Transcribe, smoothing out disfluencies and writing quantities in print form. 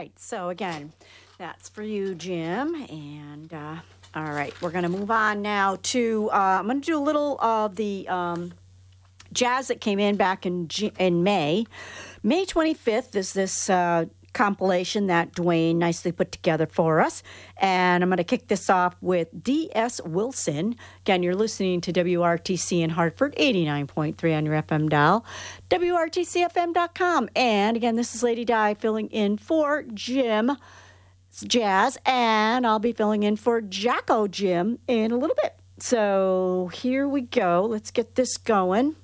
right. So again, that's for you, Jim. And all right, we're going to move on now to. I'm going to do a little of the jazz that came in back in May. May 25th is this compilation that Dwayne nicely put together for us. And I'm going to kick this off with D.S. Wilson. Again, you're listening to WRTC in Hartford, 89.3 on your FM dial, WRTCFM.com. And again, this is Lady Di filling in for Jim Jazz, and I'll be filling in for Jacko Jim in a little bit. So here we go. Let's get this going.